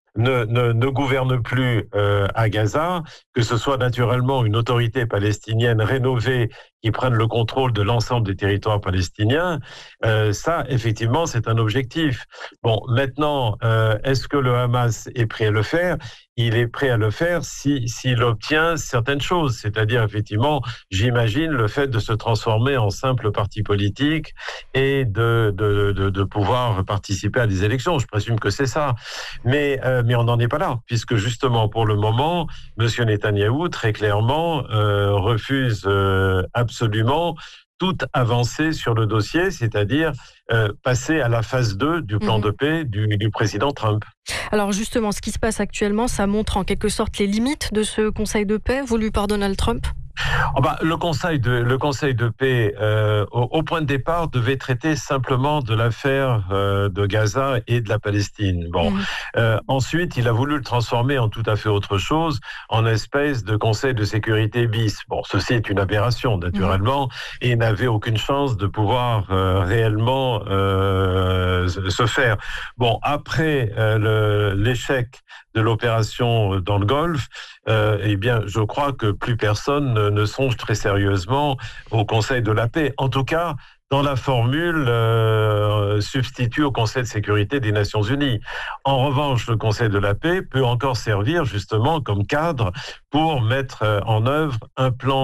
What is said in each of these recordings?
ne gouverne plus à Gaza, que ce soit naturellement une autorité palestinienne rénovée qui prenne le contrôle de l'ensemble des territoires palestiniens, ça, effectivement, c'est un objectif. Bon, maintenant, est-ce que le Hamas est prêt à le faire ? Il est prêt à le faire s'il obtient certaines choses, c'est-à-dire, effectivement, j'imagine le fait de se transformer en simple parti politique et de pouvoir participer à des élections. Je présume que c'est ça. Mais on n'en est pas là, puisque justement, pour le moment, M. Netanyahou, très clairement, refuse absolument toute avancée sur le dossier, c'est-à-dire passer à la phase 2 du plan de paix du président Trump. Alors justement, ce qui se passe actuellement, ça montre en quelque sorte les limites de ce Conseil de paix voulu par Donald Trump ? Le conseil de paix, au point de départ, devait traiter simplement de l'affaire de Gaza et de la Palestine. Bon, ensuite, il a voulu le transformer en tout à fait autre chose, en espèce de conseil de sécurité bis. Bon, ceci est une aberration, naturellement, et n'avait aucune chance de pouvoir réellement se faire. Bon, après l'échec de l'opération dans le Golfe, eh bien, je crois que plus personne ne songe très sérieusement au Conseil de la paix. En tout cas, dans la formule substitut au Conseil de sécurité des Nations Unies. En revanche, le Conseil de la paix peut encore servir justement comme cadre pour mettre en œuvre un plan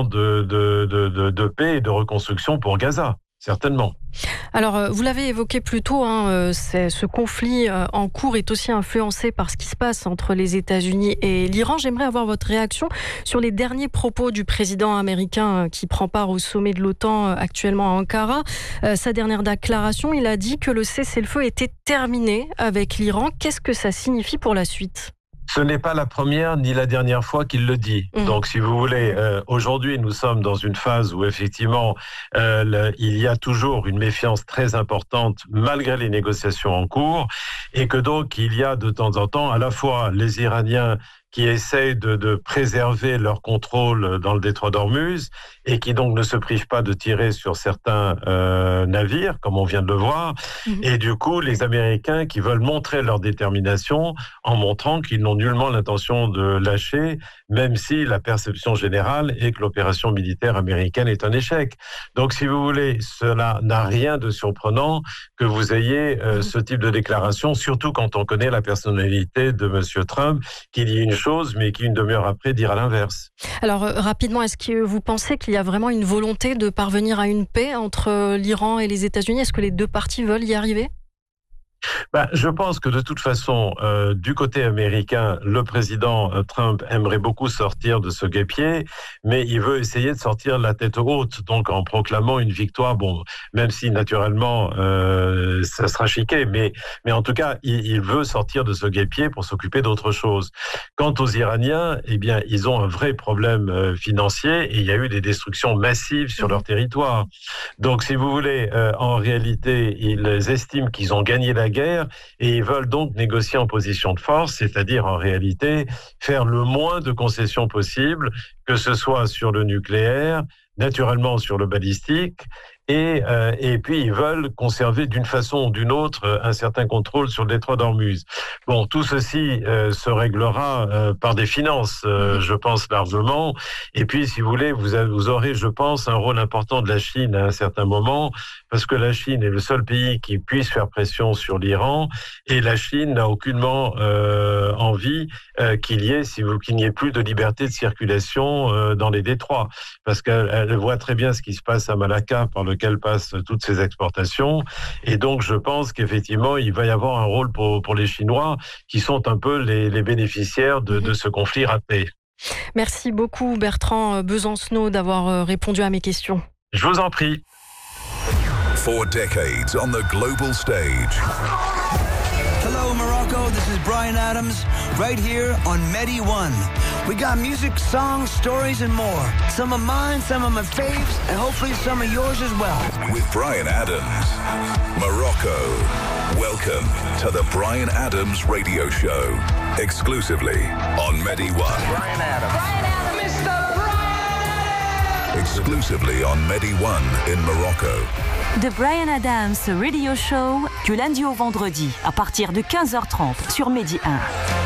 de paix et de reconstruction pour Gaza. Certainement. Alors, vous l'avez évoqué plus tôt, ce conflit en cours est aussi influencé par ce qui se passe entre les États-Unis et l'Iran. J'aimerais avoir votre réaction sur les derniers propos du président américain qui prend part au sommet de l'OTAN actuellement à Ankara. Sa dernière déclaration, il a dit que le cessez-le-feu était terminé avec l'Iran. Qu'est-ce que ça signifie pour la suite ? Ce n'est pas la première ni la dernière fois qu'il le dit. Donc, si vous voulez, aujourd'hui, nous sommes dans une phase où, effectivement, il y a toujours une méfiance très importante malgré les négociations en cours et que donc, il y a de temps en temps à la fois les Iraniens qui essayent de préserver leur contrôle dans le détroit d'Ormuz et qui donc ne se privent pas de tirer sur certains navires, comme on vient de le voir. Et du coup, les Américains qui veulent montrer leur détermination en montrant qu'ils n'ont nullement l'intention de lâcher, même si la perception générale est que l'opération militaire américaine est un échec. Donc, si vous voulez, cela n'a rien de surprenant que vous ayez ce type de déclaration, surtout quand on connaît la personnalité de M. Trump, qu'il y ait une chose, mais qui, une demi-heure après, dira l'inverse. Alors, rapidement, est-ce que vous pensez qu'il y a vraiment une volonté de parvenir à une paix entre l'Iran et les États-Unis ? Est-ce que les deux parties veulent y arriver ? Je pense que de toute façon, du côté américain, le président Trump aimerait beaucoup sortir de ce guêpier, mais il veut essayer de sortir la tête haute, donc en proclamant une victoire, bon, même si naturellement ça sera chiqué, mais en tout cas, il veut sortir de ce guêpier pour s'occuper d'autre chose. Quant aux Iraniens, eh bien, ils ont un vrai problème financier et il y a eu des destructions massives sur leur territoire. Donc, si vous voulez, en réalité, ils estiment qu'ils ont gagné la guerre et ils veulent donc négocier en position de force, c'est-à-dire en réalité faire le moins de concessions possibles, que ce soit sur le nucléaire, naturellement sur le balistique, et puis ils veulent conserver d'une façon ou d'une autre un certain contrôle sur le détroit d'Ormuz. Bon, tout ceci se réglera par des finances, je pense largement. Et puis, si vous voulez, vous aurez, je pense, un rôle important de la Chine à un certain moment, parce que la Chine est le seul pays qui puisse faire pression sur l'Iran, et la Chine n'a aucunement envie qu'il n'y ait plus de liberté de circulation dans les détroits, parce qu'elle voit très bien ce qui se passe à Malacca, par lequel passent toutes ces exportations, et donc je pense qu'effectivement il va y avoir un rôle pour les Chinois qui sont un peu les bénéficiaires de ce conflit raté. Merci beaucoup Bertrand Besancenot d'avoir répondu à mes questions. Je vous en prie. 4 decades on the global stage. Hello, Morocco. This is Bryan Adams, right here on Medi One. We got music, songs, stories, and more. Some of mine, some of my faves, and hopefully some of yours as well. With Bryan Adams, Morocco. Welcome to the Bryan Adams Radio Show, exclusively on Medi One. Bryan Adams. Bryan Adams. Mr. Bryan Adams. Exclusively on Medi One in Morocco. The Bryan Adams Radio Show, du lundi au vendredi, à partir de 15h30 sur Medi 1.